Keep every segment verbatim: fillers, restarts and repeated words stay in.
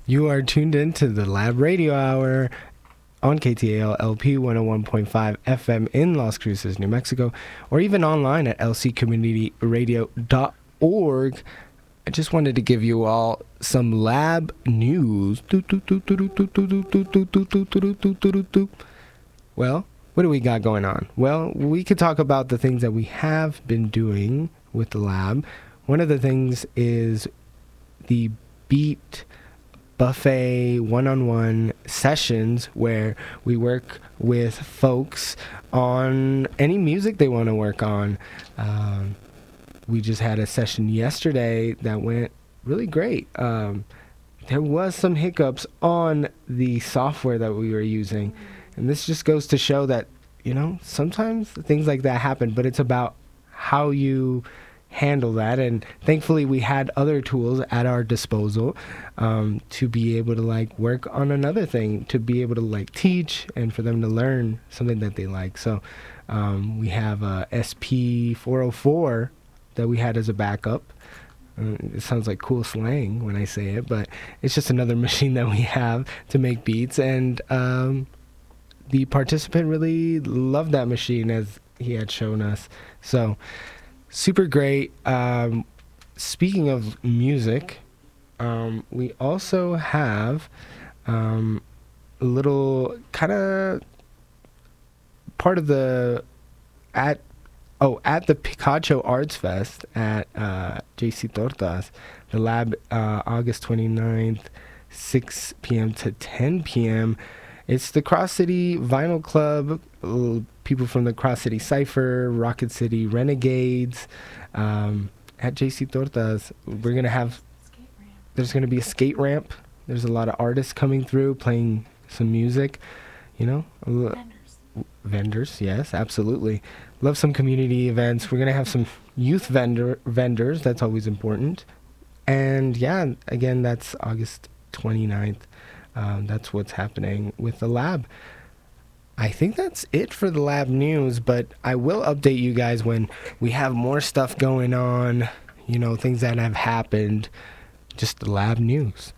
You are tuned in to the Lab Radio Hour on K T A L L P one oh one point five F M in Las Cruces, New Mexico, or even online at l c community radio dot org. I just wanted to give you all some lab news. Well, what do we got going on? Well, we could talk about the things that we have been doing with the lab. One of the things is the Beat Buffet one-on-one sessions where we work with folks on any music they want to work on. Um, we just had a session yesterday that went really great. Um, there was some hiccups on the software that we were using, and this just goes to show that, you know, sometimes things like that happen, but it's about how you handle that. And thankfully we had other tools at our disposal um, to be able to like work on another thing, to be able to like teach and for them to learn something that they like. So um, we have a S P four oh four that we had as a backup. Uh, it sounds like cool slang when I say it, but it's just another machine that we have to make beats. And um, the participant really loved that machine, as he had shown us. So super great. Um, speaking of music, um, we also have um, a little kind of part of the at oh at the Picacho Arts Fest at uh, J C Tortas, the lab, uh, August twenty-ninth, six p.m. to ten p.m. It's the Cross City Vinyl Club. People from the Cross City Cypher, Rocket City Renegades, um, at J C Tortas. We're gonna have. There's gonna be a skate ramp. There's a lot of artists coming through, playing some music. You know, vendors. Vendors, yes, absolutely. Love some community events. We're gonna have some youth vendor vendors. That's always important. And yeah, again, that's August twenty-ninth. Um, that's what's happening with the lab. I think that's it for the lab news, but I will update you guys when we have more stuff going on, you know, things that have happened. Just the lab news.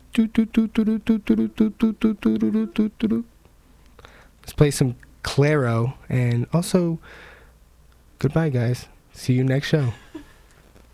Let's play some Claro, and also, goodbye, guys. See you next show.